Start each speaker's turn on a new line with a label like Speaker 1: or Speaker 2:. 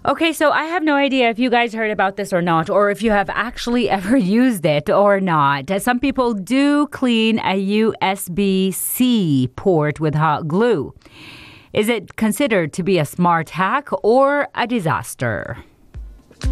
Speaker 1: Okay, so I have no idea if you guys heard about this or not, or if you have actually ever used it or not. Some people do clean a USB-C port with hot glue. Is it considered to be a smart hack or a disaster?